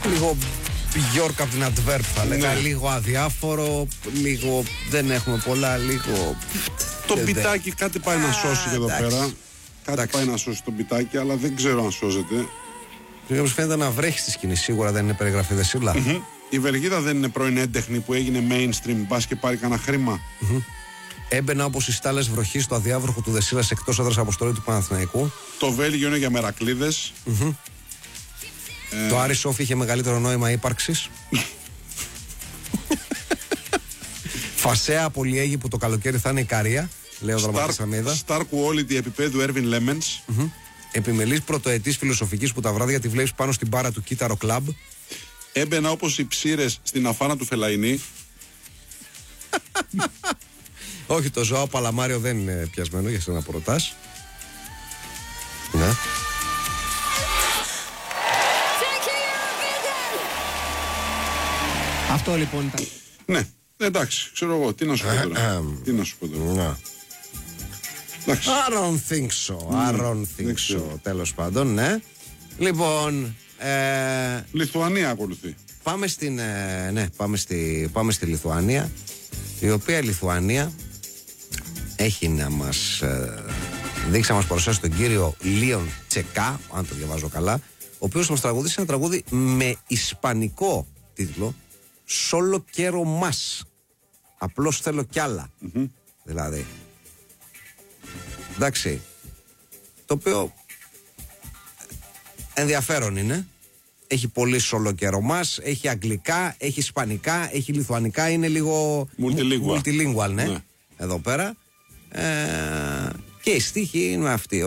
λίγο Björk από την Αντβέρπ, θα λέγα. Λίγο αδιάφορο, λίγο δεν έχουμε πολλά, λίγο. Το πιτάκι κάτι πάει να σώσει εδώ πέρα. Κάτι πάει να σώσει το πιτάκι, αλλά δεν ξέρω αν σώζεται. Όπως φαίνεται να βρέχει στη σκηνή, σίγουρα δεν είναι περιγραφή δεσίλα. Η Βεργίδα δεν είναι πρώην έντεχνη που έγινε mainstream, μπας και πάρει κανένα χρήμα. Έμπαινα όπως οι στάλες βροχής στο αδιάβροχο του Δεσίλας εκτός έδρας αποστολή του Παναθηναϊκού. Το Βέλγιο είναι για μερακλείδες. Το Άρη Σόφι είχε μεγαλύτερο νόημα ύπαρξης. Φασέα Πολυέγη που το καλοκαίρι θα είναι η Καρία, λέει ο δραματής Σαμίδα. Star Quality επίπεδου Έρβιν Λέμενς. Επιμελής πρωτοετής φιλοσοφικής που τα βράδια τη βλέπεις πάνω στην μπάρα του Κύτταρο Κλαμπ. Έμπαινα όπως οι ψήρες στην αφάνα του Φελαϊνή. Όχι, το Ζωάο Παλαμάριο δεν είναι πιασμένο, για σένα που ρωτάς. Ναι. Αυτό λοιπόν ήταν. Ναι, εντάξει, ξέρω εγώ, τι να σου πω τώρα. Τι να σου πω τώρα. I don't think so. Τέλος πάντων, ναι. Λοιπόν, Λιθουανία ακολουθεί. Πάμε στην, πάμε στη Λιθουανία, η οποία Λιθουανία έχει να μας δείξει, να μας παρουσιάσει τον κύριο Λίον Τσεκά, αν το διαβάζω καλά, ο οποίος θα μας τραγουδήσει ένα τραγούδι με ισπανικό τίτλο Solo quiero más. Απλώς θέλω κι άλλα. Δηλαδή, εντάξει, το οποίο ενδιαφέρον είναι. Έχει πολύ solo quiero más, έχει αγγλικά, έχει ισπανικά, έχει λιθουανικά, είναι λίγο multilingual, ναι, εδώ πέρα. Και οι στίχοι είναι αυτοί.